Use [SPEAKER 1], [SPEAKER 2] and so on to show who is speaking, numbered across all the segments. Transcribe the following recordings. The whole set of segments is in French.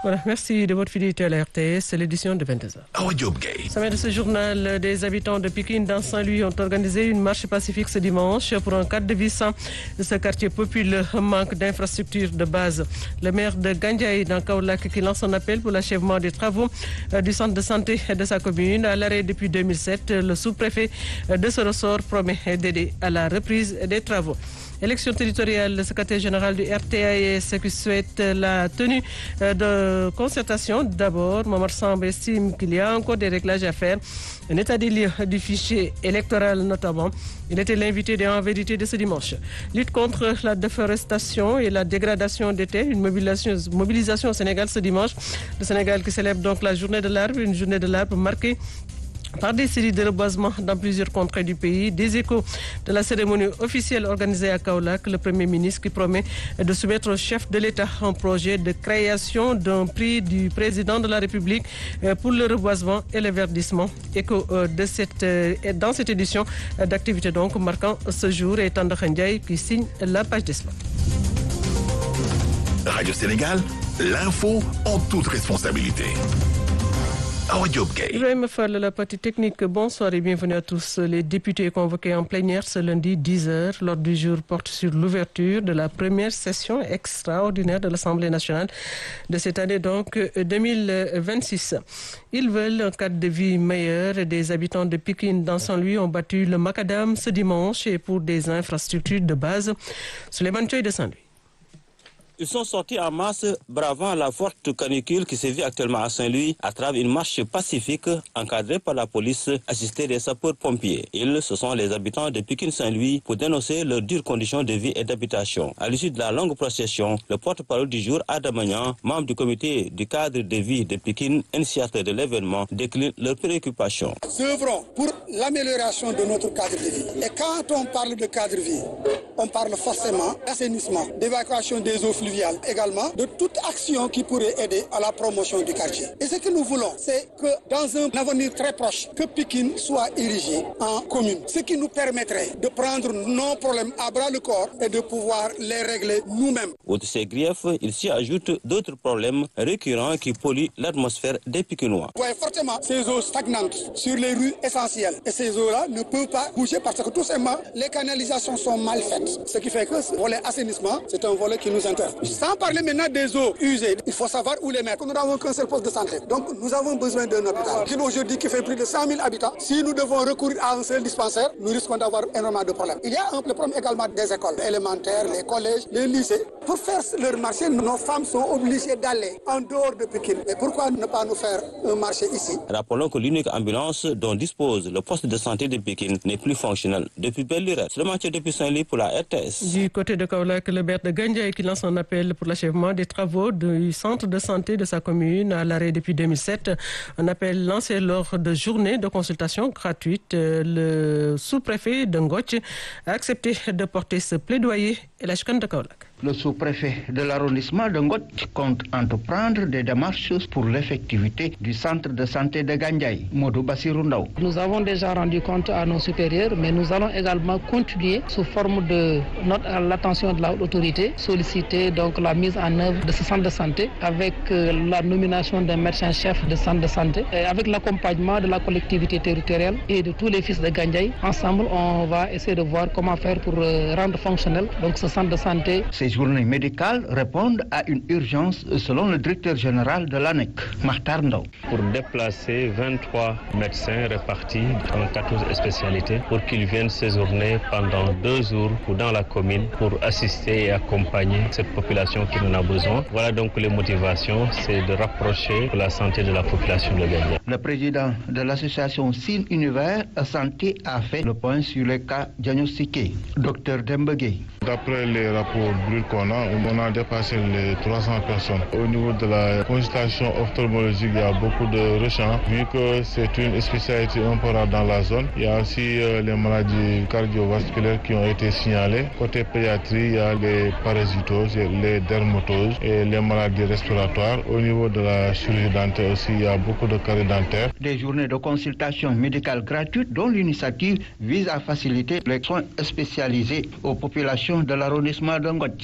[SPEAKER 1] Voilà, merci de votre fidélité à la RTS, c'est l'édition de 22h. Sommet de ce journal, des habitants de Pikine dans Saint-Louis ont organisé une marche pacifique ce dimanche pour un cadre de vie sain de ce quartier populaire, manque d'infrastructures de base. Le maire de Gandiaye dans Kaolack qui lance un appel pour l'achèvement des travaux du centre de santé de sa commune. À l'arrêt depuis 2007, le sous-préfet de ce ressort promet d'aider à la reprise des travaux. Élection territoriale, le secrétaire général du RTAS qui souhaite la tenue de concertation. D'abord, Momar Samb estime qu'il y a encore des réglages à faire. Un état des lieux du fichier électoral notamment. Il était l'invité de En Vérité de ce dimanche. Lutte contre la déforestation et la dégradation des terres, une mobilisation au Sénégal ce dimanche. Le Sénégal qui célèbre donc la journée de l'arbre, une journée de l'arbre marquée par des séries de reboisements dans plusieurs contrées du pays. Des échos de la cérémonie officielle organisée à Kaolack, le Premier ministre qui promet de soumettre au chef de l'État un projet de création d'un prix du président de la République pour le reboisement et le verdissement. Écho dans cette édition d'activité donc marquant ce jour et Tanda Ndiaye qui signe la page des sports.
[SPEAKER 2] Radio Sénégal, l'info en toute responsabilité.
[SPEAKER 1] Ibrahim Fall, la partie technique, bonsoir et bienvenue à tous. Les députés convoqués en plénière ce lundi 10h, l'ordre du jour porte sur l'ouverture de la première session extraordinaire de l'Assemblée nationale de cette année, donc 2026. Ils veulent un cadre de vie meilleur. Des habitants de Pikine dans Saint-Louis ont battu le macadam ce dimanche et pour des infrastructures de base. Souleymane Thioye de Saint-Louis.
[SPEAKER 3] Ils sont sortis en masse, bravant la forte canicule qui sévit actuellement à Saint-Louis à travers une marche pacifique encadrée par la police, assistée des sapeurs-pompiers. Ils, ce sont les habitants de Pikine-Saint-Louis pour dénoncer leurs dures conditions de vie et d'habitation. À l'issue de la longue procession, le porte-parole du jour, Adamagnan, membre du comité du cadre de vie de Pikine, initiateur de l'événement, décline leurs préoccupations.
[SPEAKER 4] Nous œuvrons pour l'amélioration de notre cadre de vie. Et quand on parle de cadre de vie, on parle forcément d'assainissement, d'évacuation des eaux fluviales, également de toute action qui pourrait aider à la promotion du quartier. Et ce que nous voulons, c'est que dans un avenir très proche, que Pikine soit érigé en commune, ce qui nous permettrait de prendre nos problèmes à bras le corps et de pouvoir les régler nous-mêmes.
[SPEAKER 3] Outre ces griefs, il s'y ajoute d'autres problèmes récurrents qui polluent l'atmosphère des Pikinois.
[SPEAKER 4] Vous voyez fortement ces eaux stagnantes sur les rues essentielles. Et ces eaux-là ne peuvent pas bouger parce que tout simplement, les canalisations sont mal faites. Ce qui fait que ce volet assainissement, c'est un volet qui nous intéresse. Sans parler maintenant des eaux usées, il faut savoir où les mettre. Nous n'avons qu'un seul poste de santé. Donc nous avons besoin d'un hôpital qui aujourd'hui qui fait plus de 100 000 habitants. Si nous devons recourir à un seul dispensaire, nous risquons d'avoir énormément de problèmes. Il y a le problème également des écoles élémentaires, les collèges, les lycées. Pour faire leur marché, nos femmes sont obligées d'aller en dehors de Pikine. Mais pourquoi ne pas nous faire un marché ici?
[SPEAKER 3] Rappelons que l'unique ambulance dont dispose le poste de santé de Pikine n'est plus fonctionnel depuis belle lurette. C'est le match depuis Saint-Louis pour la RTS.
[SPEAKER 1] Du côté de Kaolack, le maire de Gandiaye qui lance un appel pour l'achèvement des travaux du centre de santé de sa commune à l'arrêt depuis 2007. Un appel lancé lors de journées de consultation gratuite. Le sous-préfet de Ngotch a accepté de porter ce plaidoyer et la chicane de Kaolack.
[SPEAKER 5] Le sous-préfet de l'arrondissement de Ngotch compte entreprendre des démarches pour l'effectivité du centre de santé de Gandiaye. Modou Bassirou Ndaw.
[SPEAKER 6] Nous avons déjà rendu compte à nos supérieurs, mais nous allons également continuer sous forme de note à l'attention de l'autorité, solliciter donc la mise en œuvre de ce centre de santé avec la nomination d'un médecin-chef de centre de santé, et avec l'accompagnement de la collectivité territoriale et de tous les fils de Gandiaye. Ensemble, on va essayer de voir comment faire pour rendre fonctionnel donc ce centre de santé.
[SPEAKER 5] Ces journées médicales répondent à une urgence selon le directeur général de l'ANEC, Makhtar Ndaw.
[SPEAKER 7] Pour déplacer 23 médecins répartis en 14 spécialités pour qu'ils viennent séjourner pendant 2 jours dans la commune pour assister et accompagner cette population qui en a besoin. Voilà donc les motivations, c'est de rapprocher la santé de la population de Gandiaye.
[SPEAKER 5] Le président de l'association SIN Univers Santé a fait le point sur les cas diagnostiqués. Dr Dembegui.
[SPEAKER 8] D'après les rapports bruts qu'on a, on a dépassé les 300 personnes. Au niveau de la consultation ophtalmologique, il y a beaucoup de rechants, vu que c'est une spécialité un peu rare dans la zone. Il y a aussi les maladies cardiovasculaires qui ont été signalées. Côté pédiatrie, il y a les parasitoses, les dermatoses et les maladies respiratoires. Au niveau de la chirurgie dentaire aussi, il y a beaucoup de caries dentaires.
[SPEAKER 5] Des journées de consultation médicale gratuite dont l'initiative vise à faciliter les soins spécialisés aux populations de l'arrondissement de Ngotch.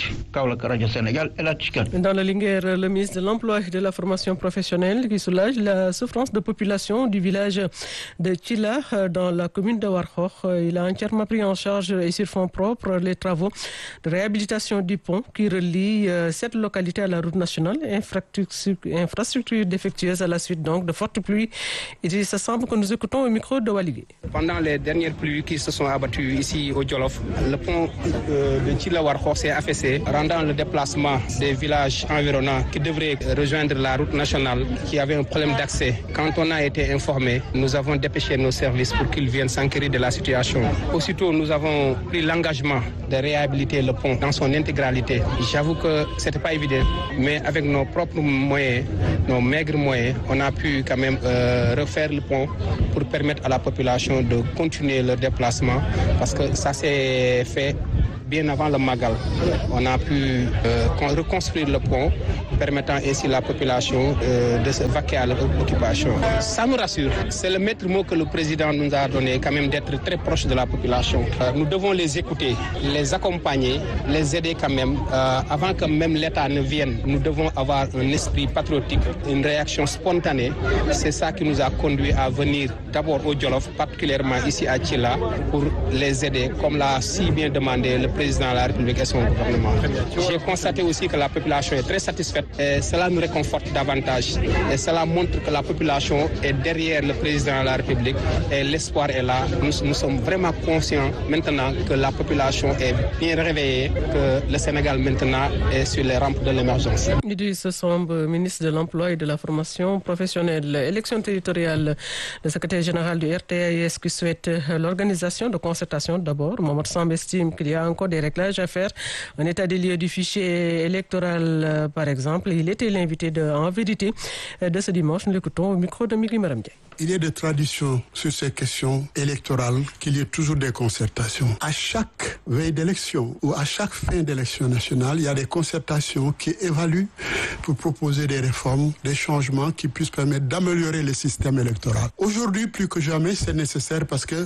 [SPEAKER 5] Kaolack Radio Sénégal et la Tchikan.
[SPEAKER 1] Dans le Linguère, le ministre de l'Emploi et de la formation professionnelle qui soulage la souffrance de population du village de Tchila dans la commune de Warkhokh. Il a entièrement pris en charge et sur fonds propres les travaux de réhabilitation du pont qui relie cette localité à la route nationale, infrastructure défectueuse à la suite donc de fortes pluies. Il se semble que nous écoutons au micro de Waligé.
[SPEAKER 9] Pendant les dernières pluies qui se sont abattues ici au Djolof, le pont de Tchila-Warkhokh s'est affaissé, rendant le déplacement des villages environnants qui devraient rejoindre la route nationale qui avait un problème d'accès. Quand on a été informé, nous avons dépêché nos services pour qu'ils viennent s'enquérir de la situation. Aussitôt, nous avons pris l'engagement de réhabiliter le pont dans son intégralité. J'avoue que ce n'était pas évident, mais avec nos propres moyens, nos maigres moyens, on a pu quand même refaire le pont pour permettre à la population de continuer leur déplacement parce que ça s'est fait bien avant le Magal. On a pu reconstruire le pont, permettant ainsi à la population de se vaquer à leur occupation. Ça nous rassure. C'est le maître mot que le président nous a donné, quand même d'être très proche de la population. Nous devons les écouter, les accompagner, les aider quand même. Avant que même l'État ne vienne, nous devons avoir un esprit patriotique, une réaction spontanée. C'est ça qui nous a conduit à venir d'abord au Djolof, particulièrement ici à Tchila, pour les aider, comme l'a si bien demandé le président de la République et son gouvernement. J'ai constaté aussi que la population est très satisfaite et cela nous réconforte davantage. Et cela montre que la population est derrière le président de la République et l'espoir est là. Nous sommes vraiment conscients maintenant que la population est bien réveillée, que le Sénégal maintenant est sur les rampes de l'émergence.
[SPEAKER 1] Idriss Samb, ministre de l'Emploi et de la formation professionnelle. Élection territoriale, le secrétaire général du RTAS qui souhaite l'organisation de concertation d'abord. Mohamed Samb estime qu'il y a encore des réglages à faire. Un état des lieux du fichier électoral, par exemple. Il était l'invité En Vérité de ce dimanche. Nous l'écoutons au micro de Migui Maram Ndiaye.
[SPEAKER 10] Il y a des traditions sur ces questions électorales qu'il y ait toujours des concertations. À chaque veille d'élection ou à chaque fin d'élection nationale, il y a des concertations qui évaluent pour proposer des réformes, des changements qui puissent permettre d'améliorer le système électoral. Aujourd'hui, plus que jamais, c'est nécessaire parce que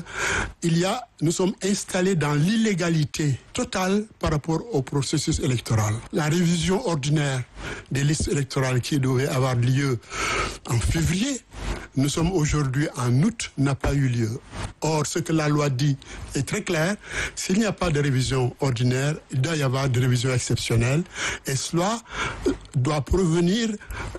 [SPEAKER 10] nous sommes installés dans l'illégalité totale par rapport au processus électoral. La révision ordinaire des listes électorales qui devait avoir lieu en février, nous sommes aujourd'hui en août, n'a pas eu lieu. Or, ce que la loi dit est très clair. S'il n'y a pas de révision ordinaire, il doit y avoir de révision exceptionnelle. Et cela doit provenir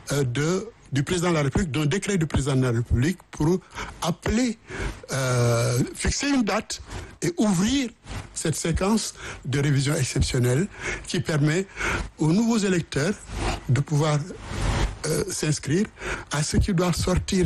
[SPEAKER 10] du président de la République, d'un décret du président de la République pour appeler, fixer une date et ouvrir cette séquence de révision exceptionnelle qui permet aux nouveaux électeurs de pouvoir s'inscrire à ce qui doit sortir,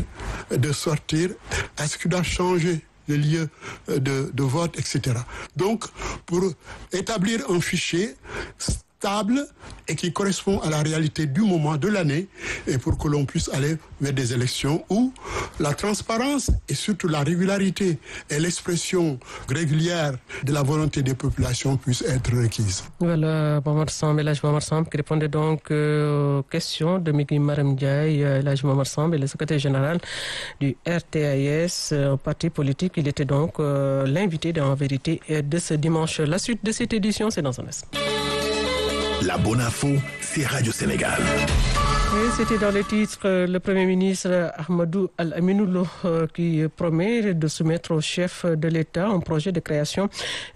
[SPEAKER 10] à ce qui doit changer les lieux de vote, etc. Donc, pour établir un fichier stable et qui correspond à la réalité du moment de l'année et pour que l'on puisse aller vers des élections où la transparence et surtout la régularité et l'expression régulière de la volonté des populations puissent être requises.
[SPEAKER 1] Voilà, Mohamed Samb qui répondait donc aux questions de Migui Maram Ndiaye. Elhadji Mohamed Samb est le secrétaire général du RTAS, parti politique. Il était donc l'invité En Vérité de ce dimanche. La suite de cette édition, c'est dans un instant.
[SPEAKER 2] La bonne info, c'est Radio Sénégal.
[SPEAKER 1] Et c'était dans les titres, le Premier ministre Ahmadou Al-Aminou Lo qui promet de soumettre au chef de l'État un projet de création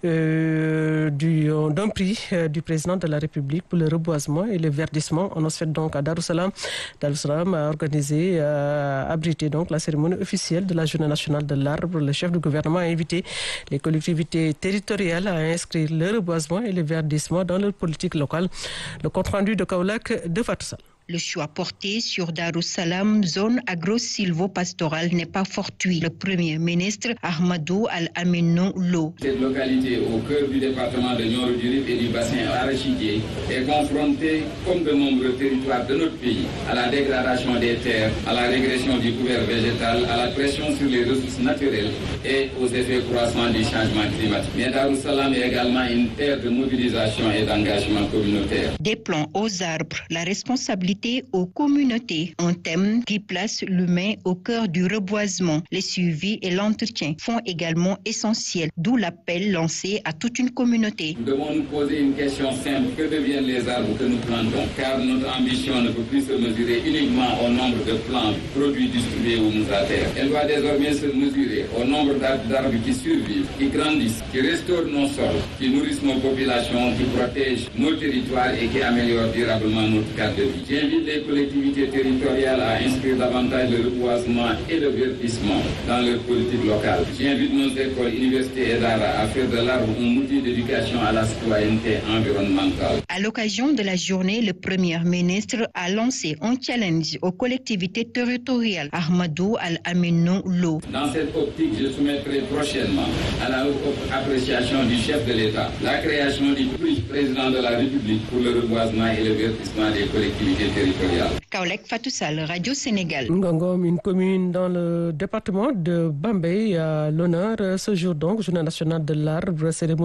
[SPEAKER 1] d'un prix du président de la République pour le reboisement et le verdissement. On se fait donc à Darussalam. Darussalam a organisé, abrité donc la cérémonie officielle de la Journée nationale de l'arbre. Le chef du gouvernement a invité les collectivités territoriales à inscrire le reboisement et le verdissement dans leur politique locale. Le compte-rendu de Kaolack de Fatou Sall.
[SPEAKER 11] Le choix porté sur Darussalam, zone agro-silvo-pastorale, n'est pas fortuit. Le Premier ministre Ahmadou Al-Aminou Lo.
[SPEAKER 12] Cette localité au cœur du département de Nioro-du-Rip et du bassin arachidier est confrontée, comme de nombreux territoires de notre pays, à la dégradation des terres, à la régression du couvert végétal, à la pression sur les ressources naturelles et aux effets croissants du changement climatique. Mais Darussalam est également une terre de mobilisation et d'engagement communautaire.
[SPEAKER 11] Des plans aux arbres, la responsabilité proximité aux communautés, un thème qui place l'humain au cœur du reboisement. Les suivis et l'entretien sont également essentiels, d'où l'appel lancé à toute une communauté.
[SPEAKER 12] Nous devons nous poser une question simple. Que deviennent les arbres que nous plantons? Car notre ambition ne peut plus se mesurer uniquement au nombre de plantes, produits distribués ou mis à terre. Elle doit désormais se mesurer au nombre d'arbres qui survivent, qui grandissent, qui restaurent nos sols, qui nourrissent nos populations, qui protègent nos territoires et qui améliorent durablement notre cadre de vie. J'invite les collectivités territoriales à inscrire davantage le reboisement et le verdissement dans leur politique locale. J'invite nos écoles, universités et d'art à faire de l'arbre un outil d'éducation à la citoyenneté environnementale.
[SPEAKER 11] À l'occasion de la journée, le Premier ministre a lancé un challenge aux collectivités territoriales. Ahmadou Al-Aminou Lo.
[SPEAKER 12] Dans cette optique, je soumettrai prochainement à la haute appréciation du chef de l'État la création du prix président de la République pour le reboisement et le verdissement des collectivités territoriales.
[SPEAKER 11] Kaolek Fatou Sall, Radio Sénégal.
[SPEAKER 1] Ngangom, une commune dans le département de Bambey, à l'honneur ce jour donc, Journée nationale de l'arbre.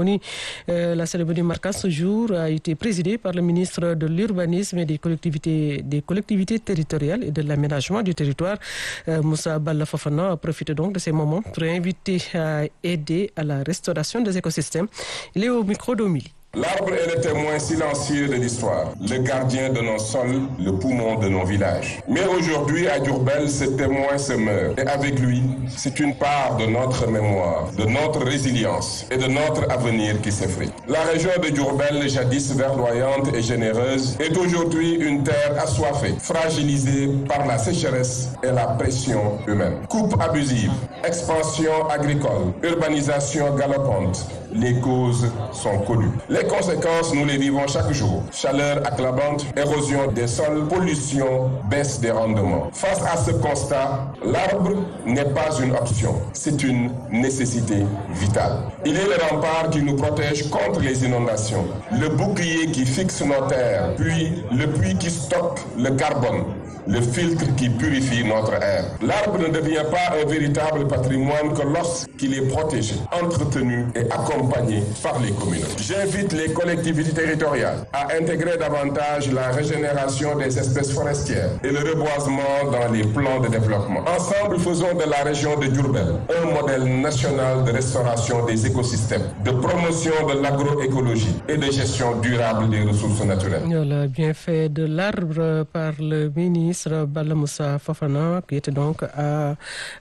[SPEAKER 1] La cérémonie marquant ce jour a été présidée par le ministre de l'Urbanisme et des collectivités territoriales et de l'aménagement du territoire. Moussa Balla Fofana a profité donc de ces moments pour inviter à aider à la restauration des écosystèmes. Il est au micro d'Omili.
[SPEAKER 13] L'arbre est le témoin silencieux de l'histoire, le gardien de nos sols, le poumon de nos villages. Mais aujourd'hui, à Diourbel, ce témoin se meurt. Et avec lui, c'est une part de notre mémoire, de notre résilience et de notre avenir qui s'effrite. La région de Diourbel, jadis verdoyante et généreuse, est aujourd'hui une terre assoiffée, fragilisée par la sécheresse et la pression humaine. Coupe abusive, expansion agricole, urbanisation galopante, les causes sont connues. Les conséquences, nous les vivons chaque jour. Chaleur acclamante, érosion des sols, pollution, baisse des rendements. Face à ce constat, l'arbre n'est pas une option, c'est une nécessité vitale. Il est le rempart qui nous protège contre les inondations, le bouclier qui fixe nos terres, puis le puits qui stocke le carbone, le filtre qui purifie notre air. L'arbre ne devient pas un véritable patrimoine que lorsqu'il est protégé, entretenu et accompagné par les communautés. J'invite les collectivités territoriales à intégrer davantage la régénération des espèces forestières et le reboisement dans les plans de développement. Ensemble, faisons de la région de Diourbel un modèle national de restauration des écosystèmes, de promotion de l'agroécologie et de gestion durable des ressources naturelles.
[SPEAKER 1] Le bienfait de l'arbre par le ministre Balla Moussa Fofana qui était donc à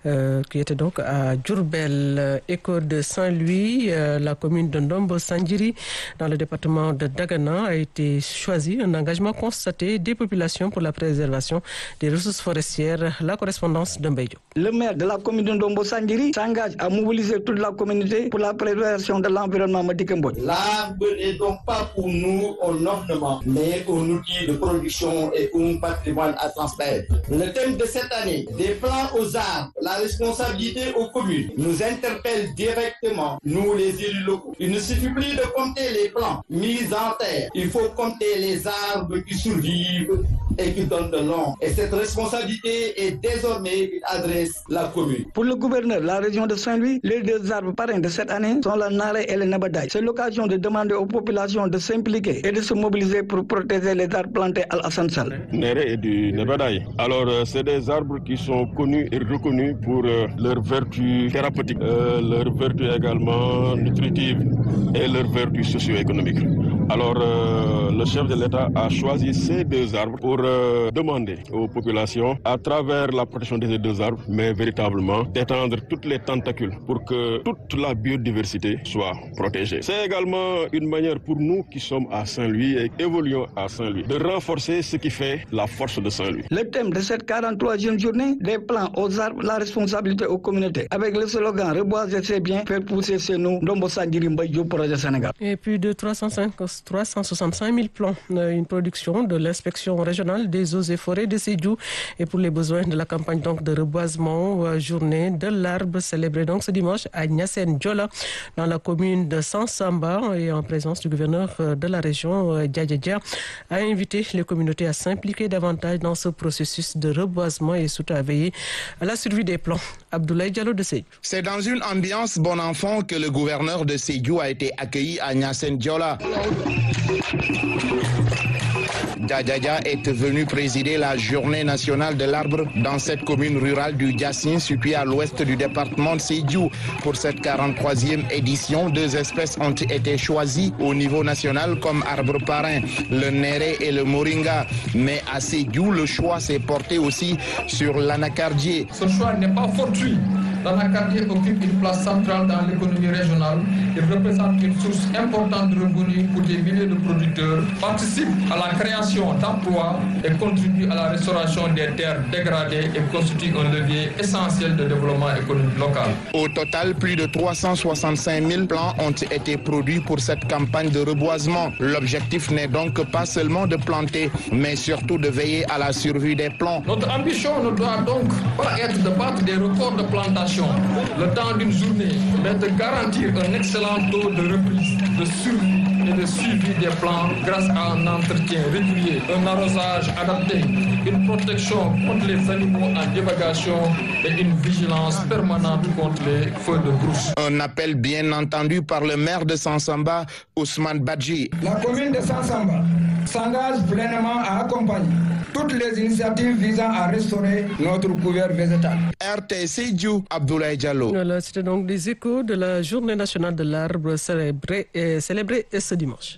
[SPEAKER 1] Diourbel. Écho de Saint-Louis, la commune de Ndombo Sandjiri dans le département de Dagana a été choisi un engagement constaté des populations pour la préservation des ressources forestières. La correspondance de Mbaye.
[SPEAKER 14] Le maire de la commune de Ndombo Sandjiri s'engage à mobiliser toute la communauté pour la préservation de l'environnement Madikembot.
[SPEAKER 15] L'arbre n'est donc pas pour nous un ornement, mais un outil de production et un patrimoine à transmettre. Le thème de cette année, des plans aux arbres, la responsabilité aux communes, nous interpelle directement, nous les élus locaux. Il ne suffit plus de compter les plants mis en terre, il faut compter les arbres qui survivent et qui donnent de l'ombre. Et cette responsabilité est désormais adresse la commune.
[SPEAKER 14] Pour le gouverneur de la région de Saint-Louis, les deux arbres parrains de cette année sont la Naré et le Nabadaï. C'est l'occasion de demander aux populations de s'impliquer et de se mobiliser pour protéger les arbres plantés à Al-Hassan Sall.
[SPEAKER 16] Naré et du Nabadaï. Alors, c'est des arbres qui sont connus et reconnus pour leurs vertus thérapeutiques, leurs vertus également nutritives et leurs vertus socio-économiques. Alors, le chef de l'État a choisi ces deux arbres pour demander aux populations, à travers la protection de ces deux arbres, mais véritablement d'étendre toutes les tentacules pour que toute la biodiversité soit protégée. C'est également une manière pour nous qui sommes à Saint-Louis et évoluons à Saint-Louis, de renforcer ce qui fait la force de Saint-Louis.
[SPEAKER 14] Le thème de cette 43e journée, des plans aux arbres, la responsabilité aux communautés. Avec le slogan « Reboiser c'est bien, faire pousser c'est nous », Ndombo Sandjiri Mbaye projet Sénégal.
[SPEAKER 1] Et plus de 365 000 plants, une production de l'inspection régionale des eaux et forêts de Sédhiou et pour les besoins de la campagne donc de reboisement, journée de l'arbre célébrée donc ce dimanche à Niassène Diola dans la commune de Sansamba et en présence du gouverneur de la région Diadja a invité les communautés à s'impliquer davantage dans ce processus de reboisement et surtout à veiller à la survie des plants. Abdoulaye Diallo de Sédhiou.
[SPEAKER 17] C'est dans une ambiance bon enfant que le gouverneur de Sédhiou a été accueilli à Niassène Diola. Djadjaja est venu présider la journée nationale de l'arbre dans cette commune rurale du Diassine, située à l'ouest du département de Sédhiou. Pour cette 43e édition, 2 espèces ont été choisies au niveau national comme arbres parrains, le néré et le moringa. Mais à Sédhiou, le choix s'est porté aussi sur l'anacardier.
[SPEAKER 18] Ce choix n'est pas fortuit. L'anacardier occupe une place centrale dans l'économie régionale. Il représente une source importante de revenus pour des milliers de producteurs, participe à la création d'emplois et contribue à la restauration des terres dégradées et constitue un levier essentiel de développement économique local.
[SPEAKER 17] Au total, plus de 365 000 plants ont été produits pour cette campagne de reboisement. L'objectif n'est donc pas seulement de planter, mais surtout de veiller à la survie des plants.
[SPEAKER 18] Notre ambition ne doit donc pas être de battre des records de plantation le temps d'une journée, mais de garantir un excellent taux de reprise, de survie et de suivi des plants grâce à un entretien régulier, un arrosage adapté, une protection contre les animaux en divagation et une vigilance permanente contre les feux de brousse.
[SPEAKER 17] Un appel bien entendu par le maire de Sansamba, Ousmane Badji.
[SPEAKER 19] La commune de Sansamba s'engage pleinement à accompagner toutes les initiatives visant à restaurer notre couvert végétal.
[SPEAKER 17] RTC Djou, Abdoulaye Diallo.
[SPEAKER 1] Voilà, c'était donc des échos de la Journée nationale de l'arbre célébrée ce dimanche.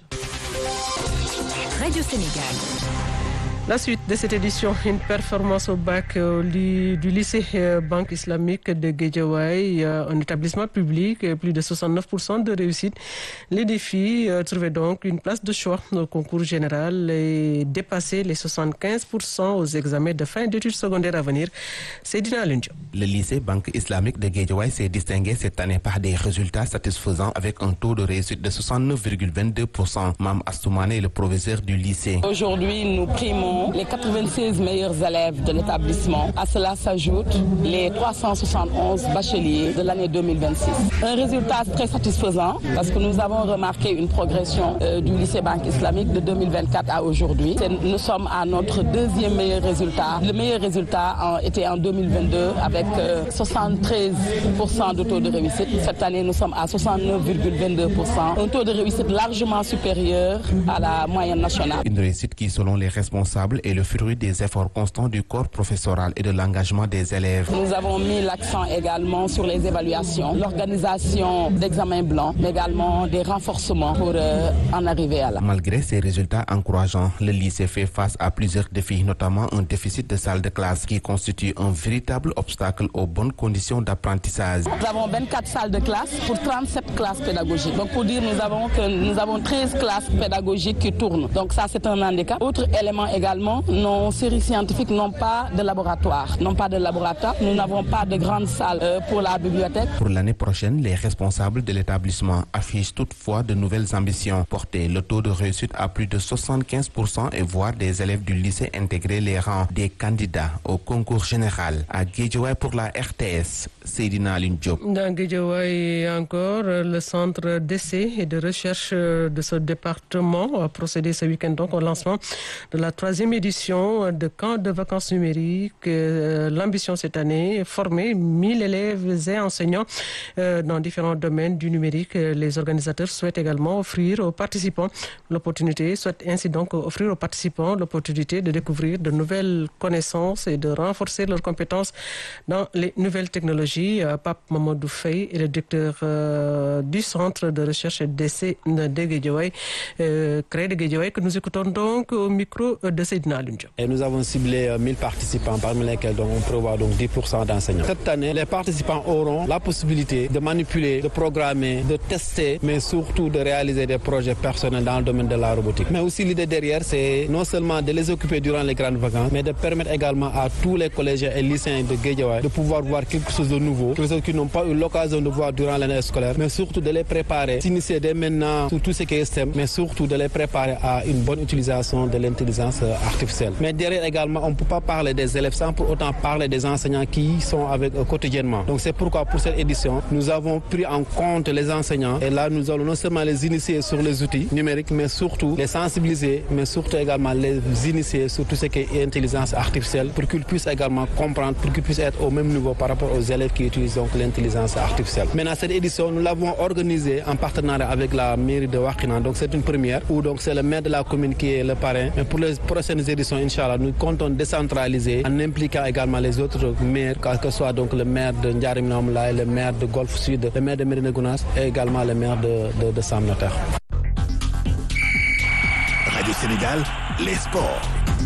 [SPEAKER 20] Radio Sénégal.
[SPEAKER 1] La suite de cette édition, une performance au bac du lycée Banque islamique de Guédiawaye, un établissement public, plus de 69% de réussite. Les défis trouvaient donc une place de choix au concours général et dépassaient les 75% aux examens de fin d'études secondaires à venir. C'est Dina Lundio.
[SPEAKER 21] Le lycée Banque islamique de Guédiawaye s'est distingué cette année par des résultats satisfaisants avec un taux de réussite de 69,22%. Mam Astoumane est le professeur du lycée.
[SPEAKER 22] Aujourd'hui, nous primons les 96 meilleurs élèves de l'établissement. À cela s'ajoutent les 371 bacheliers de l'année 2026. Un résultat très satisfaisant parce que nous avons remarqué une progression du lycée Banque islamique de 2024 à aujourd'hui. Nous sommes à notre deuxième meilleur résultat. Le meilleur résultat était en 2022 avec 73% de taux de réussite. Cette année, nous sommes à 69,22%. Un taux de réussite largement supérieur à la moyenne nationale.
[SPEAKER 21] Une réussite qui, selon les responsables, est le fruit des efforts constants du corps professoral et de l'engagement des élèves.
[SPEAKER 22] Nous avons mis l'accent également sur les évaluations, l'organisation d'examens blancs, mais également des renforcements pour en arriver à là.
[SPEAKER 21] Malgré ces résultats encourageants, le lycée fait face à plusieurs défis, notamment un déficit de salles de classe qui constitue un véritable obstacle aux bonnes conditions d'apprentissage.
[SPEAKER 22] Nous avons 24 salles de classe pour 37 classes pédagogiques. Donc pour dire nous avons 13 classes pédagogiques qui tournent. Donc ça c'est un handicap. Autre élément également, nos séries scientifiques n'ont pas de laboratoire. Nous n'avons pas de grande salle pour la bibliothèque.
[SPEAKER 21] Pour l'année prochaine, les responsables de l'établissement affichent toutefois de nouvelles ambitions. Porter le taux de réussite à plus de 75% et voir des élèves du lycée intégrer les rangs des candidats au concours général. À Guédiawaye pour la RTS, Seydina Aline Diop.
[SPEAKER 1] Dans Guédiawaye encore, le centre d'essai et de recherche de ce département a procédé ce week-end donc au lancement de la 3e édition de camp de vacances numériques. L'ambition cette année, former 1000 élèves et enseignants dans différents domaines du numérique. Les organisateurs souhaitent également offrir aux participants l'opportunité de découvrir de nouvelles connaissances et de renforcer leurs compétences dans les nouvelles technologies. Pape Mamadou Faye est le directeur du centre de recherche et d'essai de Guédiawaye, créé de Guédiawaye, que nous écoutons donc au micro de Seydina Lundio.
[SPEAKER 23] Et nous avons ciblé 1000 participants, parmi lesquels on prévoit donc 10% d'enseignants. Cette année, les participants auront la possibilité de manipuler, de programmer, de tester, mais surtout de réaliser des projets personnels dans le domaine de la robotique. Mais aussi l'idée derrière, c'est non seulement de les occuper durant les grandes vacances, mais de permettre également à tous les collégiens et lycéens de Guédiawaye de pouvoir voir quelque chose de nouveau, quelque chose qu'ils n'ont pas eu l'occasion de voir durant l'année scolaire, mais surtout de les préparer, s'initier dès maintenant sur tout ce qui est STEM, mais surtout de les préparer à une bonne utilisation de l'intelligence artificielle. Mais derrière également, on ne peut pas parler des élèves sans pour autant parler des enseignants qui sont avec eux quotidiennement. Donc c'est pourquoi pour cette édition, nous avons pris en compte les enseignants et là nous allons non seulement les initier sur les outils numériques, mais surtout les sensibiliser, mais surtout également les initier sur tout ce qui est intelligence artificielle pour qu'ils puissent également comprendre, pour qu'ils puissent être au même niveau par rapport aux élèves qui utilisent donc l'intelligence artificielle. Maintenant cette édition, nous l'avons organisée en partenariat avec la mairie de Wakhinane. Donc c'est une première où donc c'est le maire de la commune qui est le parrain. Mais pour les prochaines éditions, Inch'Allah, nous comptons décentraliser en impliquant également les autres maires, que ce soit donc le maire de Ndiarème Limamoulaye, le maire de Golfe Sud, le maire de Médina Gounass et également le maire de Sam Notaire.
[SPEAKER 2] Radio Sénégal, les sports.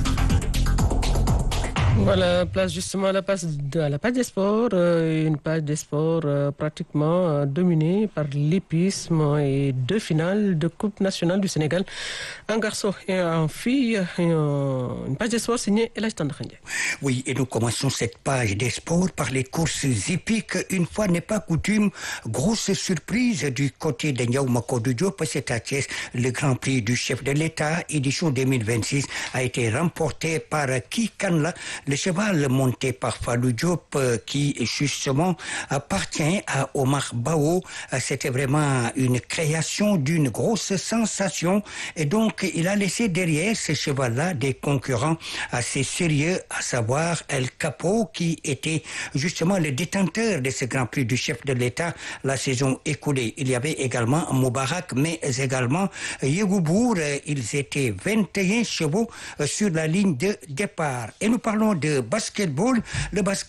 [SPEAKER 1] Voilà, place justement à la page des sports, une page des sports pratiquement dominée par l'hippisme et 2 finales de Coupe nationale du Sénégal, un garçon et une fille, une page des sports signée El Hadj Tandakha Ndiaye.
[SPEAKER 3] Oui, et nous commençons cette page des sports par les courses hippiques. Une fois n'est pas coutume, grosse surprise du côté de Ndiaw Macodou Diop, c'est à Thiès, le Grand Prix du chef de l'État, édition 2026, a été remporté par Kikanla, le cheval monté par Fallou Diop qui justement appartient à Omar Bao. C'était vraiment une création d'une grosse sensation et donc il a laissé derrière ce cheval-là des concurrents assez sérieux, à savoir El Capo qui était justement le détenteur de ce Grand Prix du chef de l'État la saison écoulée. Il y avait également Moubarak mais également Yegoubour. Ils étaient 21 chevaux sur la ligne de départ. Et nous parlons de basketball. Le basket